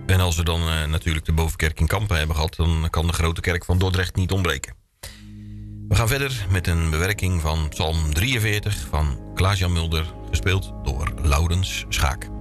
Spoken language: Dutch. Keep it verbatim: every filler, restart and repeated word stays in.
En als we dan uh, natuurlijk de Bovenkerk in Kampen hebben gehad, dan kan de Grote Kerk van Dordrecht niet ontbreken. We gaan verder met een bewerking van Psalm drieënveertig van Klaas-Jan Mulder, gespeeld door Laurens Schaak.